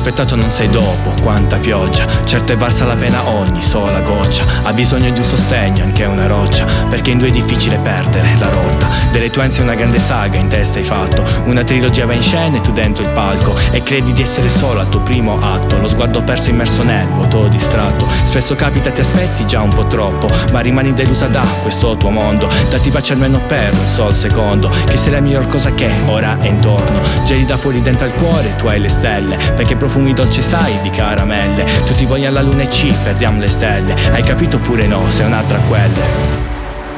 aspettato non sei dopo, quanta pioggia. Certo è valsa la pena ogni sola goccia. Ha bisogno di un sostegno, anche una roccia, perché in due è difficile perdere la rotta. Delle tue ansie una grande saga in testa hai fatto. Una trilogia va in scena e tu dentro il palco. E credi di essere solo al tuo primo atto. Lo sguardo perso immerso nel vuoto distratto. Spesso capita ti aspetti già un po' troppo, ma rimani delusa da questo tuo mondo. Datti pace almeno per un sol secondo, che sei la miglior cosa che ora è intorno. Geli da fuori dentro al cuore, tu hai le stelle, perché profumi dolci sai di caramelle. Tutti vogliono alla luna e ci perdiamo le stelle. Hai capito oppure no, sei un'altra a quelle.